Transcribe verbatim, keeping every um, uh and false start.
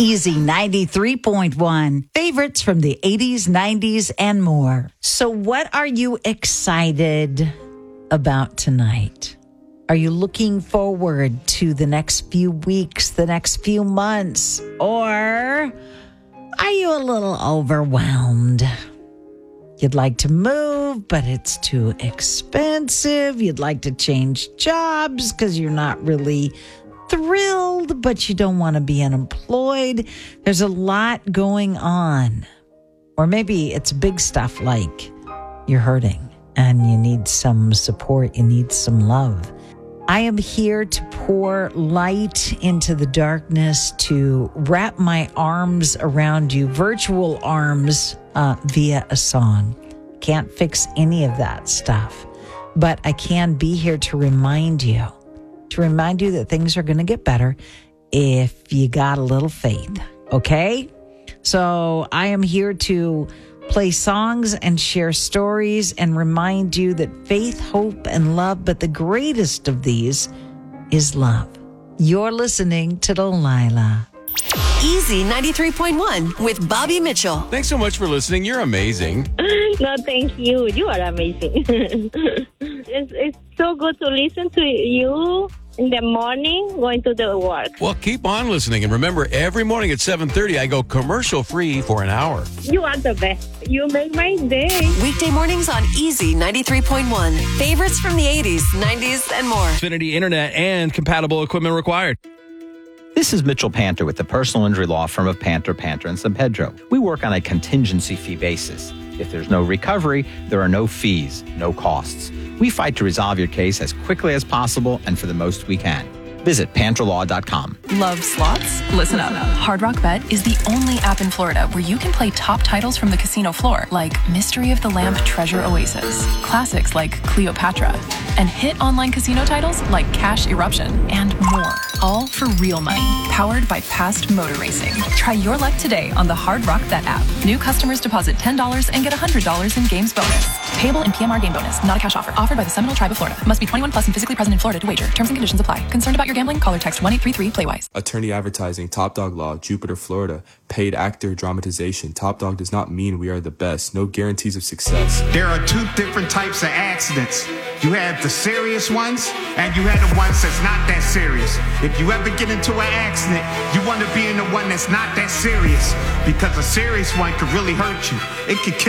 Easy ninety-three point one. Favorites from the eighties, nineties, and more. So what are you excited about tonight? Are you looking forward to the next few weeks, the next few months? Or are you a little overwhelmed? You'd like to move, but it's too expensive. You'd like to change jobs because you're not really thrilled, but you don't want to be unemployed. There's a lot going on. Or maybe it's big stuff like you're hurting and you need some support, you need some love. I am here to pour light into the darkness, to wrap my arms around you, virtual arms, uh, via a song. Can't fix any of that stuff, but I can be here to remind you to remind you that things are going to get better if you got a little faith, okay? So I am here to play songs and share stories and remind you that faith, hope, and love, but the greatest of these is love. You're listening to Delilah. Easy ninety-three point one with Bobby Mitchell. Thanks so much for listening. You're amazing. No, thank you. You are amazing. it's, it's so good to listen to you in the morning going to the work. Well, keep on listening. And remember, every morning at seven thirty, I go commercial free for an hour. You are the best. You make my day. Weekday mornings on Easy ninety-three point one. Favorites from the eighties, nineties, and more. Xfinity Internet and compatible equipment required. This is Mitchell Panter with the personal injury law firm of Panter, Panter, and San Pedro. We work on a contingency fee basis. If there's no recovery, there are no fees, no costs. We fight to resolve your case as quickly as possible and for the most we can. Visit panter law dot com. Love slots? Listen up. Hard Rock Bet is the only app in Florida where you can play top titles from the casino floor, like Mystery of the Lamp Treasure Oasis, classics like Cleopatra, and hit online casino titles like Cash Eruption, and more. All for real money, powered by past motor racing. Try your luck today on the Hard Rock Bet app. New customers deposit ten dollars and get one hundred dollars in games bonus. Payable in P M R game bonus, not a cash offer. Offered by the Seminole Tribe of Florida. Must be twenty-one plus and physically present in Florida to wager. Terms and conditions apply. Concerned about your gambling? Call or text one eight three three play wise. Attorney Advertising, Top Dog Law, Jupiter, Florida. Paid actor dramatization. Top Dog does not mean we are the best. No guarantees of success. There are two different types of accidents. You have the serious ones, and you have the ones that's not that serious. If you ever get into an accident, you want to be in the one that's not that serious, because a serious one could really hurt you. It could kill